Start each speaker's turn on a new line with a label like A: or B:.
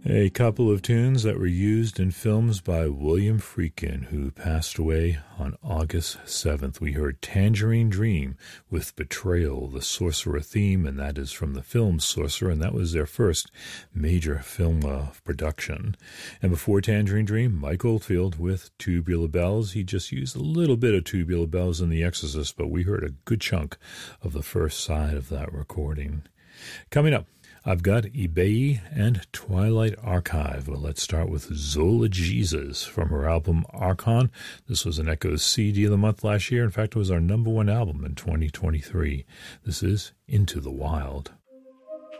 A: A couple of tunes that were used in films by William Friedkin, who passed away on August 7th. We heard Tangerine Dream with Betrayal, the Sorcerer theme, and that is from the film Sorcerer, and that was their first major film production. And before Tangerine Dream, Mike Oldfield with Tubular Bells. He just used a little bit of Tubular Bells in The Exorcist, but we heard a good chunk of the first side of that recording. Coming up, I've got Ebae and Twilight Archive. Well, let's start with Zola Jesus from her album Archon. This was an Echoes CD of the month last year. In fact, it was our #1 album in 2023. This is Into the Wild.